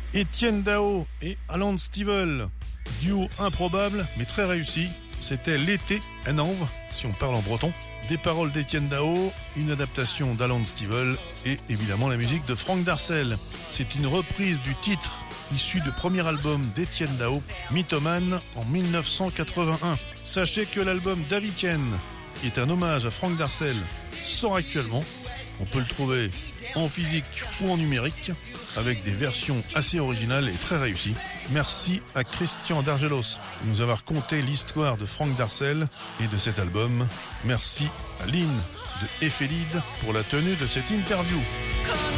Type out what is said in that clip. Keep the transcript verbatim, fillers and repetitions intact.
Étienne Dao et Alan Stivell, duo improbable mais très réussi. C'était L'été à Nanves, si on parle en breton. Des paroles d'Étienne Dao, une adaptation d'Alan Stivell et évidemment la musique de Franck Darcel. C'est une reprise du titre issu du premier album d'Étienne Dao, Mythomane, en dix-neuf cent quatre-vingt-un. Sachez que l'album Daviken, qui est un hommage à Franck Darcel, sort actuellement. On peut le trouver en physique ou en numérique, avec des versions assez originales et très réussies. Merci à Christian Dargelos de nous avoir conté l'histoire de Franck Darcel et de cet album. Merci à Lynn de Ephelide pour la tenue de cette interview.